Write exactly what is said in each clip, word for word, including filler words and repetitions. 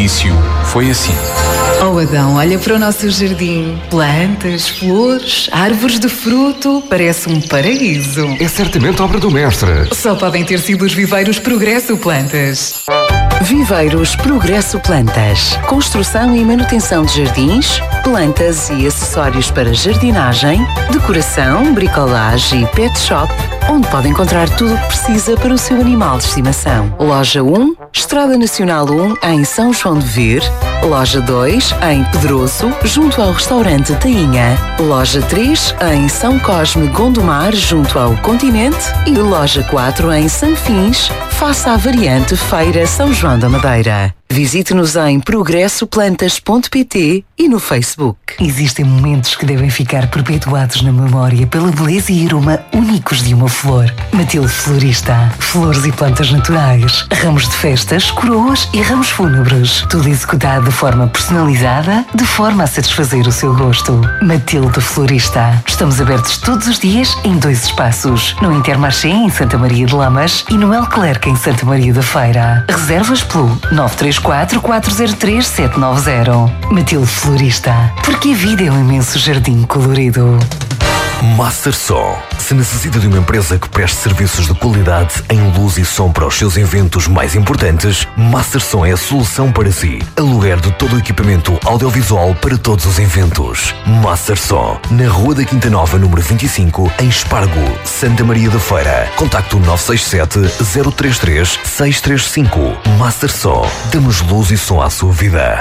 início foi assim. Oh Adão, olha para o nosso jardim. Plantas, flores, árvores de fruto. Parece um paraíso. É certamente obra do mestre. Só podem ter sido os viveiros Progresso Plantas. Viveiros Progresso Plantas. Construção e manutenção de jardins, plantas e acessórios para jardinagem, decoração, bricolagem e pet shop, onde pode encontrar tudo o que precisa para o seu animal de estimação. Loja um, Estrada Nacional um, em São João de Ver. Loja dois, em Pedroso, junto ao restaurante Tainha. Loja três, em São Cosme, Gondomar, junto ao Continente. E loja quatro, em Sanfins, face à variante Feira São João da Madeira. Visite-nos em progresso plantas ponto pt e no Facebook. Existem momentos que devem ficar perpetuados na memória pela beleza e aroma únicos de uma flor. Matilde Florista. Flores e plantas naturais, ramos de festas, coroas e ramos fúnebres. Tudo executado de forma personalizada, de forma a satisfazer o seu gosto. Matilde Florista. Estamos abertos todos os dias em dois espaços. No Intermarché, em Santa Maria de Lamas, e no El Clerc, em Santa Maria da Feira. Reservas pelo nove três quatro, quatro zero três, sete nove zero. Matilde Florista, porque a vida é um imenso jardim colorido. Master Som. Se necessita de uma empresa que preste serviços de qualidade em luz e som para os seus eventos mais importantes, Master Som é a solução para si. Aluguer de todo o equipamento audiovisual para todos os eventos. Master Som, na Rua da Quinta Nova, número vinte e cinco, em Espargo, Santa Maria da Feira. Contacto nove seis sete, zero três três, seis três cinco. Master Som, damos luz e som à sua vida.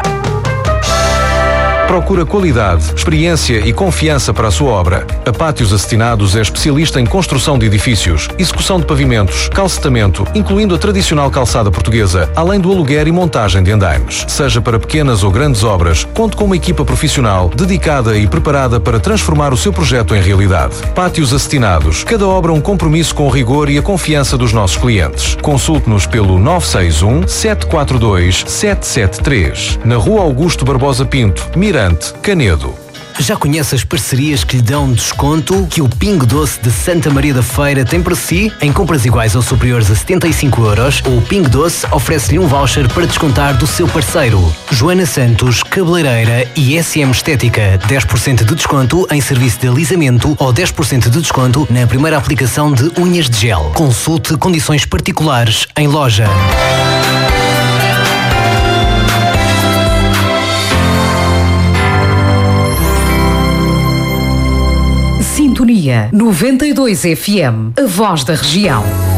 Procura qualidade, experiência e confiança para a sua obra. A Pátios Acetinados é especialista em construção de edifícios, execução de pavimentos, calcetamento, incluindo a tradicional calçada portuguesa, além do aluguer e montagem de andaimes. Seja para pequenas ou grandes obras, conte com uma equipa profissional, dedicada e preparada para transformar o seu projeto em realidade. Pátios Acetinados. Cada obra um compromisso com o rigor e a confiança dos nossos clientes. Consulte-nos pelo nove seis um, sete quatro dois, sete sete três. Na Rua Augusto Barbosa Pinto, Mirante, Canedo. Já conhece as parcerias que lhe dão desconto que o Pingo Doce de Santa Maria da Feira tem para si? Em compras iguais ou superiores a setenta e cinco euros, o Pingo Doce oferece-lhe um voucher para descontar do seu parceiro. Joana Santos, Cabeleireira e S M Estética. dez por cento de desconto em serviço de alisamento ou dez por cento de desconto na primeira aplicação de unhas de gel. Consulte condições particulares em loja. Sintonia noventa e dois F M, a voz da região.